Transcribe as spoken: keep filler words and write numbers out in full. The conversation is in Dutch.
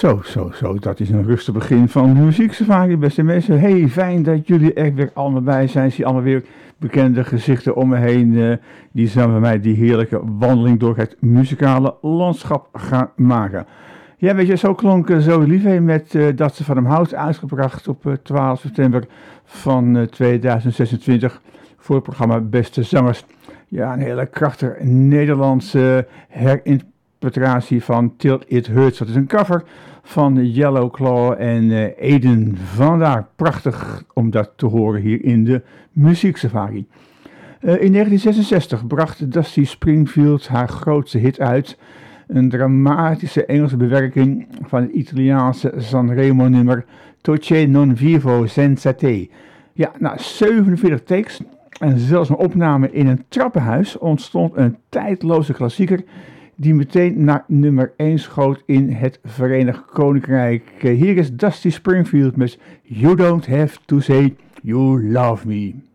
Zo, zo, zo. Dat is een rustig begin van de muzieksafari, beste mensen. Hey, fijn dat jullie er weer allemaal bij zijn. Zie allemaal weer bekende gezichten om me heen. Uh, die samen met mij die heerlijke wandeling door het muzikale landschap gaan maken. Ja, weet je, zo klonk uh, Zoe Liefheen met uh, Dat ze van hem houdt, uitgebracht op uh, twaalf september van uh, tweeduizend zesentwintig voor het programma Beste Zangers. Ja, een hele krachtige Nederlandse herinterpretatie van Till It Hurts. Dat is een cover van Yellow Claw en uh, Eden. Vandaar prachtig om dat te horen hier in de muzieksafari. Uh, in negentien zesenzestig bracht Dusty Springfield haar grootste hit uit. Een dramatische Engelse bewerking van het Italiaanse Sanremo nummer Toce non vivo senza te. Ja, na zevenenveertig takes en zelfs een opname in een trappenhuis ontstond een tijdloze klassieker die meteen naar nummer één schoot in het Verenigd Koninkrijk. Hier is Dusty Springfield met You Don't Have to Say You Love Me.